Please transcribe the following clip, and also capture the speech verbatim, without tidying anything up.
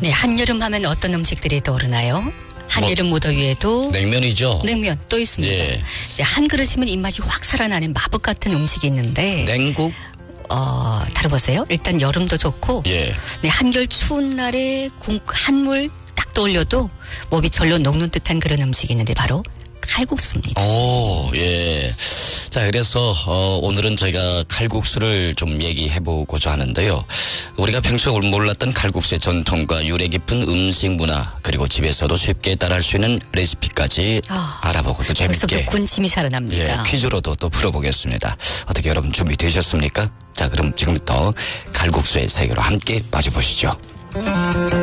네, 한여름 하면 어떤 음식들이 떠오르나요? 한여름 뭐, 무더위에도 냉면이죠. 냉면 또 있습니다. 예. 이제 한 그릇이면 입맛이 확 살아나는 마법 같은 음식이 있는데 냉국. 어, 들어보세요. 일단 여름도 좋고 예. 네, 한결 추운 날에 국, 한물 딱 떠올려도 몸이 절로 녹는 듯한 그런 음식이 있는데 바로 칼국수입니다. 오, 예. 자, 그래서 어, 오늘은 저희가 칼국수를 좀 얘기해보고자 하는데요. 우리가 평소에 몰랐던 칼국수의 전통과 유래 깊은 음식 문화, 그리고 집에서도 쉽게 따라할 수 있는 레시피까지 아, 알아보고 또 재밌게 벌써부터 군침이 살아납니다. 예, 퀴즈로도 또 풀어보겠습니다. 어떻게 여러분 준비되셨습니까? 자, 그럼 지금부터 칼국수의 세계로 함께 빠져보시죠.